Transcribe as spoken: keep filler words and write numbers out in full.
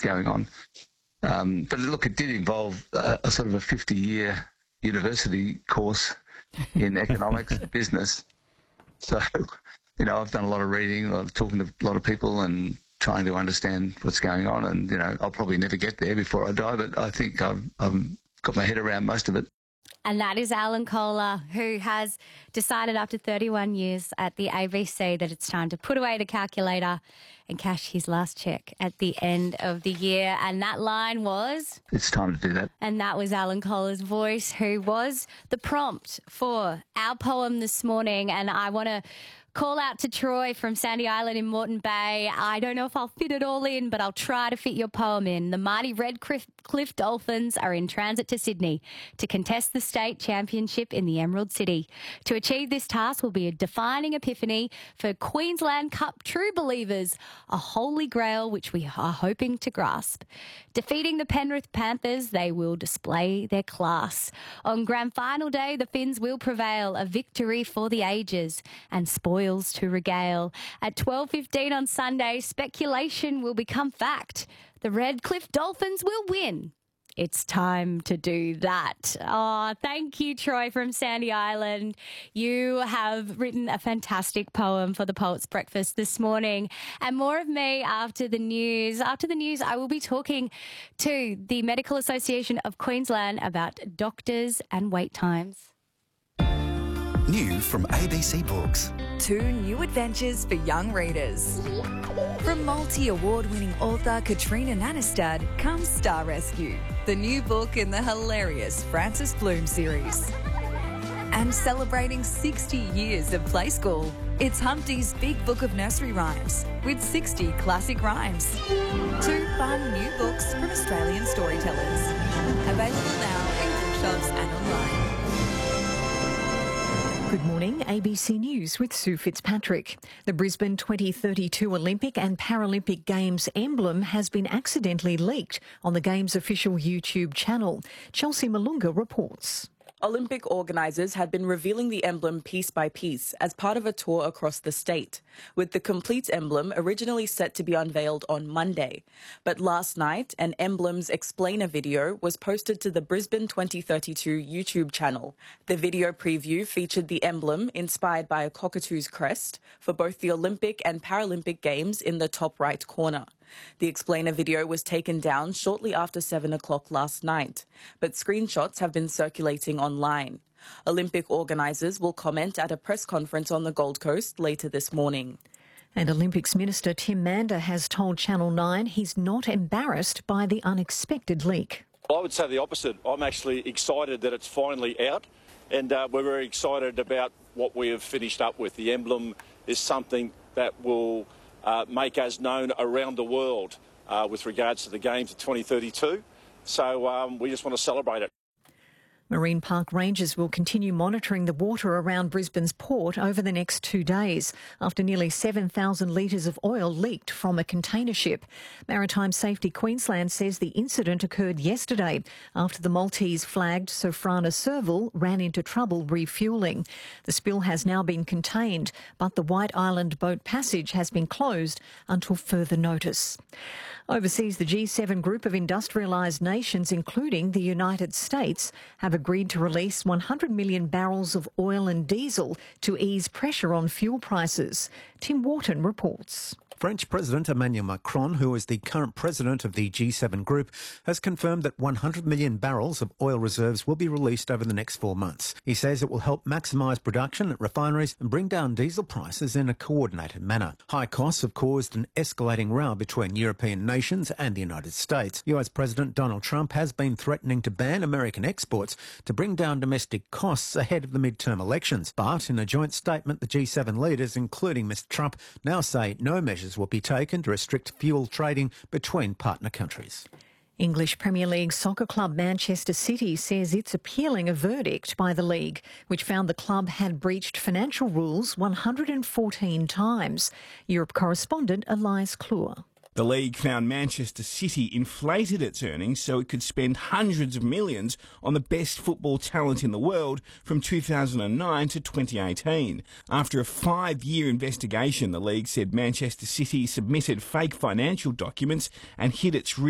going on. Um, but look, it did involve a, a sort of a fifty-year university course in economics and business. So, you know, I've done a lot of reading, a lot of talking to a lot of people and trying to understand what's going on. And, you know, I'll probably never get there before I die, but I think I've, I've got my head around most of it. And that is Alan Kohler, who has decided after thirty-one years at the A B C that it's time to put away the calculator and cash his last cheque at the end of the year. And that line was... It's time to do that. And that was Alan Kohler's voice, who was the prompt for our poem this morning. And I want to call out to Troy from Sandy Island in Moreton Bay. I don't know if I'll fit it all in, but I'll try to fit your poem in. The mighty Red Cliff, Cliff Dolphins are in transit to Sydney to contest the state championship in the Emerald City. To achieve this task will be a defining epiphany for Queensland Cup true believers, a holy grail which we are hoping to grasp. Defeating the Penrith Panthers, they will display their class. On grand final day, the Finns will prevail, a victory for the ages and spoil to regale. At twelve fifteen on Sunday, speculation will become fact. The Red Cliff Dolphins will win. It's time to do that. Oh, thank you, Troy from Sandy Island. You have written a fantastic poem for the Poets Breakfast this morning. And more of me after the news. After the news, I will be talking to the Medical Association of Queensland about doctors and wait times. New from A B C Books. Two new adventures for young readers. From multi-award-winning author Katrina Nanestad comes Star Rescue, the new book in the hilarious Frances Bloom series. And celebrating sixty years of Play School, it's Humpty's Big Book of Nursery Rhymes with sixty classic rhymes. Two fun new books from Australian storytellers. Available now in bookshops and online. Good morning, A B C News with Sue Fitzpatrick. The Brisbane twenty thirty-two Olympic and Paralympic Games emblem has been accidentally leaked on the Games' official YouTube channel. Chelsea Malunga reports. Olympic organisers had been revealing the emblem piece by piece as part of a tour across the state, with the complete emblem originally set to be unveiled on Monday. But last night, an Emblems Explainer video was posted to the Brisbane twenty thirty-two YouTube channel. The video preview featured the emblem, inspired by a cockatoo's crest, for both the Olympic and Paralympic Games in the top right corner. The explainer video was taken down shortly after seven o'clock last night, but screenshots have been circulating online. Olympic organisers will comment at a press conference on the Gold Coast later this morning. And Olympics Minister Tim Mander has told Channel nine he's not embarrassed by the unexpected leak. I would say the opposite. I'm actually excited that it's finally out, and uh, we're very excited about what we have finished up with. The emblem is something that will Uh, make us known around the world uh, with regards to the Games of twenty thirty-two. So um, we just want to celebrate it. Marine Park Rangers will continue monitoring the water around Brisbane's port over the next two days after nearly seven thousand litres of oil leaked from a container ship. Maritime Safety Queensland says the incident occurred yesterday after the Maltese-flagged Sophrana Serval ran into trouble refuelling. The spill has now been contained, but the White Island boat passage has been closed until further notice. Overseas, the G seven group of industrialised nations, including the United States, have agreed to release one hundred million barrels of oil and diesel to ease pressure on fuel prices. Tim Wharton reports. French President Emmanuel Macron, who is the current president of the G seven group, has confirmed that one hundred million barrels of oil reserves will be released over the next four months. He says it will help maximise production at refineries and bring down diesel prices in a coordinated manner. High costs have caused an escalating row between European nations and the United States. U S President Donald Trump has been threatening to ban American exports to bring down domestic costs ahead of the midterm elections. But in a joint statement, the G seven leaders, including Mister Trump, now say no measures will be taken to restrict fuel trading between partner countries. English Premier League soccer club Manchester City says it's appealing a verdict by the league, which found the club had breached financial rules one hundred fourteen times. Europe correspondent Elias Kluwer. The league found Manchester City inflated its earnings so it could spend hundreds of millions on the best football talent in the world from two thousand nine to twenty eighteen. After a five-year investigation, the league said Manchester City submitted fake financial documents and hid its